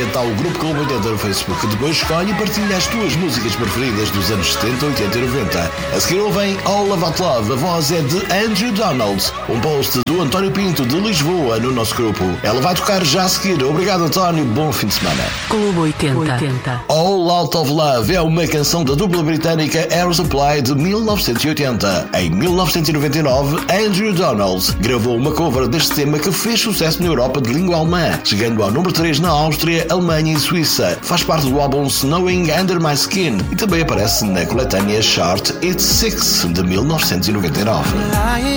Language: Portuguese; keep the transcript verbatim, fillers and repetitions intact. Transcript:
Fica tal o Grupo Clube oitenta no Facebook. Depois escolhe e partilha as tuas músicas preferidas dos anos setenta, oitenta e noventa. A seguir ouvem All About Love. A voz é de Andrew Donald. Um post do António Pinto de Lisboa no nosso grupo. Ela vai tocar já a seguir. Obrigado, António. Bom fim de semana. Clube oitenta. All Out of Love é uma canção da dupla britânica Air Supply de mil novecentos e oitenta. Em mil novecentos e noventa e nove, Andrew Donald gravou uma cover deste tema que fez sucesso na Europa de língua alemã, chegando ao número três na Áustria, Alemanha e Suíça. Faz parte do álbum Snowing Under My Skin e também aparece na coletânea Chart It's Six de mil novecentos e noventa e nove.